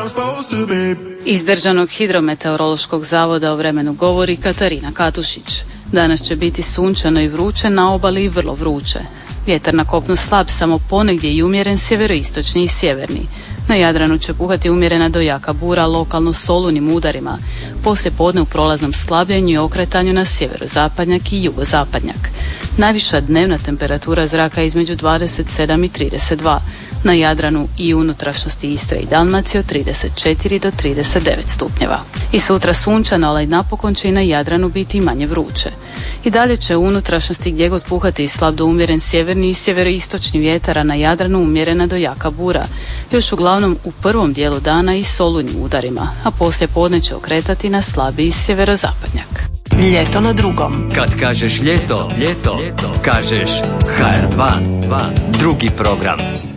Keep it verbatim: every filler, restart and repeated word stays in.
Iz Državnog hidrometeorološkog zavoda o vremenu govori Katarina Katušić. Danas će biti sunčano i vruće, na obali i vrlo vruće. Vjetar na kopnu slab, samo ponegdje i umjeren sjeveroistočni i sjeverni. Na Jadranu će puhati umjerena do jaka bura, lokalno s olunim udarima. Poslije podne u prolaznom slabljenju i okretanju na sjeverozapadnjak i jugozapadnjak. Najviša dnevna temperatura zraka je između dvadeset sedam i trideset dva. Na Jadranu i unutrašnjosti Istre i Dalmacije od trideset četiri do trideset devet stupnjeva. I sutra sunčano, ali napokon će i na Jadranu biti manje vruće. I dalje će u unutrašnjosti gdje god puhati slab do umjeren sjeverni i sjeveroistočni vjetar, a na Jadranu umjerena do jaka bura. Još uglavnom u prvom dijelu dana i s olujnim udarima, a poslije podne će okretati na slabiji sjeverozapadnjak. Ljeto na drugom. Kad kažeš ljeto, ljeto, ljeto. Kažeš H R dva, drugi program.